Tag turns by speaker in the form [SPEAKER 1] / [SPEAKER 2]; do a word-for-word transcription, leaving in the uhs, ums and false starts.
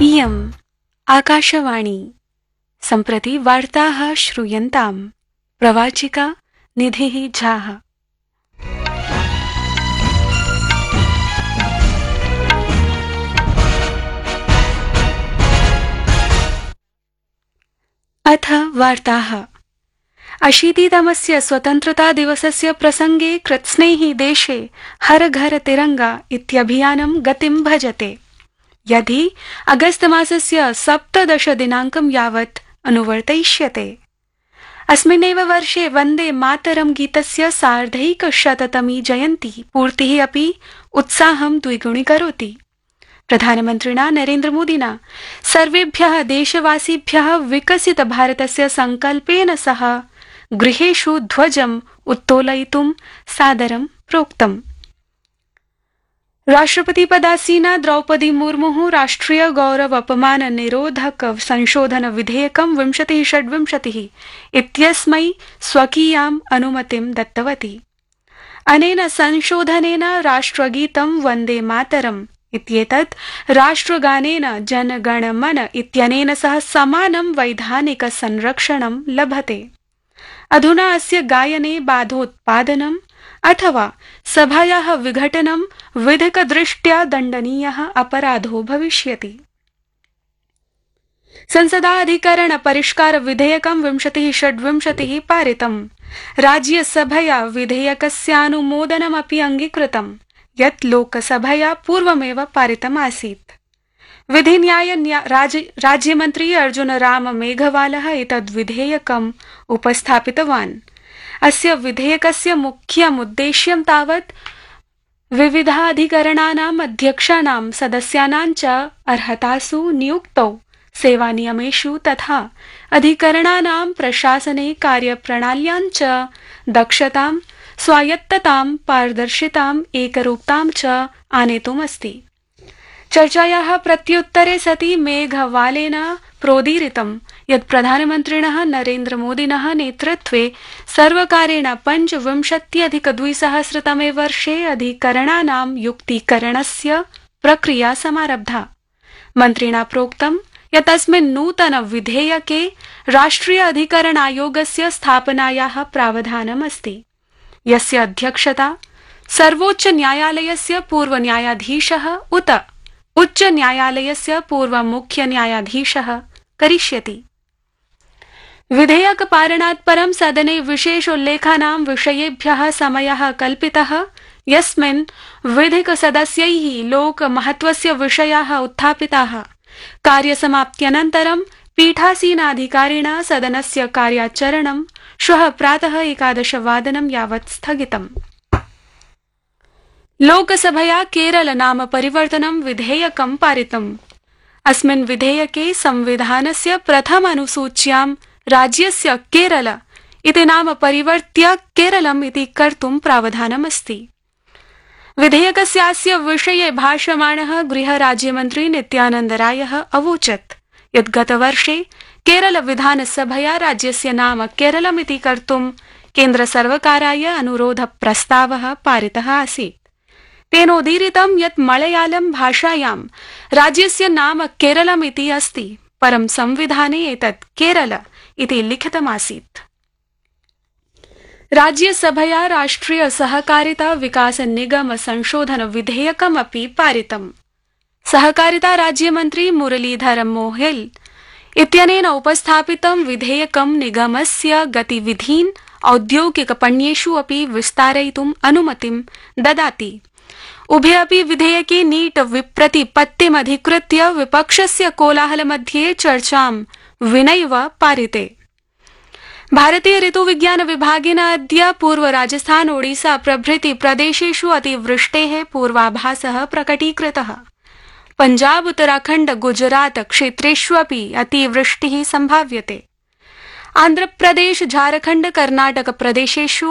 [SPEAKER 1] इयम् आकाशवाणी सम्प्रति वार्ताः श्रूयन्ताम्। प्रवाचिका निधिः झाः। अथ वार्ताः। अशीतितमस्य स्वतन्त्रता दिवसस्य प्रसंगे कृत्स्नैः देशे हर घर तिरंगा इत्यभियानं गतिं भजते। यदि अगस्त मासस्य सप्तदश दिनाङ्कं यावत् अनुवर्तयिष्यते। अस्मिन्नेव वर्षे वन्दे मातरं गीतस्य सार्धैकशततमी जयन्ती पूर्तिः अपि उत्साहं द्विगुणीकरोति। प्रधानमन्त्रिणा नरेन्द्रमोदिना सर्वेभ्यः देशवासिभ्यः विकसित भारतस्य संकल्पेन सह गृहेषु ध्वजम् उत्तोलयितुं सादरं प्रोक्तम्। राष्ट्रपतिपदासीना द्रौपदी मुर्मुः राष्ट्रिय गौरव अपमान निरोधक संशोधन विधेयकं विंशतिः षड्विंशतिः इत्यस्मै स्वकीयाम् अनुमतिं दत्तवती। अनेन संशोधनेन राष्ट्रगीतं वन्दे मातरम् इत्येतत् राष्ट्रगानेन जनगणमन इत्यनेन सह समानं वैधानिक संरक्षणं लभते। अधुना अस्य गायने बाधोत्पादनम् अथवा सभायाः विघटनं विधिकदृष्ट्या दण्डनीयः अपराधो भविष्यति। संसदा अधिकरण परिष्कार विधेयकं विंशतिः षड्विंशतिः पारितम्। राज्यसभया विधेयकस्यानुमोदनमपि अङ्गीकृतम्, यत् लोकसभया पूर्वमेव पारितम् आसीत्। विधिन्याय राज्यमन्त्री अर्जुन राम मेघवालः एतद् विधेयकम् उपस्थापितवान्। अस्य विधेयकस्य मुख्यम् उद्देश्यं तावत् विविधाधिकरणानाम् अध्यक्षाणां सदस्यानां च अर्हतासु नियुक्तौ सेवानियमेषु तथा अधिकरणानां प्रशासने कार्यप्रणाल्यां च दक्षतां, स्वायत्ततां, पारदर्शिताम्, एकरूपतां च आनेतुमस्ति। चर्चायाः प्रत्युत्तरे सति मेघवालेन प्रोदीरितं यत् प्रधानमन्त्रिणः नरेन्द्रमोदिनः नेतृत्वे सर्वकारेण पञ्चविंशत्यधिकद्विसहस्रतमे वर्षे अधिकरणानां युक्तीकरणस्य प्रक्रिया समारब्धा। मन्त्रिणा प्रोक्तं यत् अस्मिन् नूतन विधेयके राष्ट्रिय अधिकरण आयोगस्य स्थापनायाः प्रावधानम् अस्ति, यस्य अध्यक्षता सर्वोच्च न्यायालयस्य पूर्व न्यायाधीशः उत उच्च न्यायालयस्य पूर्व मुख्य न्यायाधीशः करिष्यति। विधेयक पारणात् परं सदने विशेषोल्लेखानां विषयेभ्यः समयः कल्पितः, यस्मिन् विधिक सदस्यैः लोकमहत्वस्य विषयाः उत्थापिताः। कार्यसमाप्त्यनन्तरं पीठासीनाधिकारिणा सदनस्य कार्याचरणं श्वः प्रातः एकादशवादनं यावत् स्थगितम्। लोकसभया केरल नाम परिवर्तनं विधेयकं पारितम्। अस्मिन् विधेयके संविधानस्य प्रथम अनुसूच्यां राज्यस्य केरल इति नाम परिवर्त्य केरलम् इति कर्तुं प्रावधानमस्ति। विधेयकस्यास्य विषये भाषमाणः गृहराज्यमन्त्री नित्यानन्द रायः अवोचत् यत् गतवर्षे केरल विधानसभया राज्यस्य नाम केरलमिति कर्तुं केन्द्रसर्वकाराय अनुरोध प्रस्तावः पारितः आसीत्। तेनोदीरितं यत् मलयालम भाषायां राज्यस्य नाम केरलमिति अस्ति, परं संविधाने एतत् केरल इति लिखितमासीत्। राज्यसभया राष्ट्रिय सहकारिता विकास निगम संशोधन विधेयकमपि पारितम्। सहकारिता राज्यमन्त्री मुरलीधर मोहिल इत्यनेन उपस्थापितं विधेयकं निगमस्य गतिविधीन् औद्योगिकपण्येषु अपि विस्तारयितुम् अनुमतिं ददाति। उभे अपि विधेयके नीट विप्रतिपत्तिमधिकृत्य विपक्षस्य कोलाहलमध्ये चर्चां विनैव पारिते। भारतीय ऋतुविज्ञान विभागेन अद्य पूर्व राजस्थान ओडिशा प्रभृति प्रदेशेषु अतिवृष्टेः पूर्वाभासः प्रकटीकृतः। पंजाब उत्तराखण्ड गुजरात क्षेत्रेष्वपि अतिवृष्टिः सम्भाव्यते। आन्ध्रप्रदेश झारखण्ड कर्नाटक प्रदेशेषु